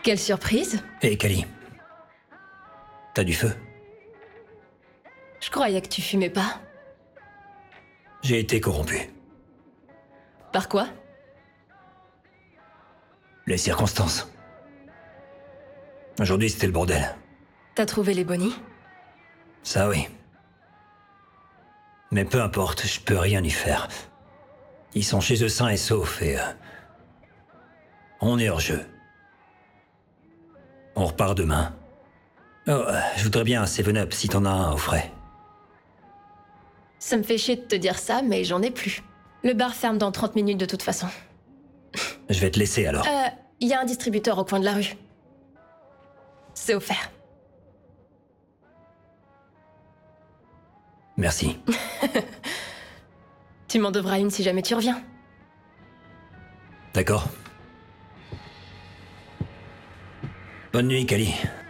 Quelle surprise! Hé, Kali. T'as du feu? Je croyais que tu fumais pas. J'ai été corrompu. Par quoi? Les circonstances. Aujourd'hui, c'était le bordel. T'as trouvé les bonnies? Ça, oui. Mais peu importe, je peux rien y faire. Ils sont chez eux sains et saufs et... on est hors jeu. On repart demain. Oh, je voudrais bien un 7-Up si t'en as un au frais. Ça me fait chier de te dire ça, mais j'en ai plus. Le bar ferme dans 30 minutes de toute façon. Je vais te laisser alors. Il y a un distributeur au coin de la rue. C'est offert. Merci. Tu m'en devras une si jamais tu reviens. D'accord. Bonne nuit, Kali.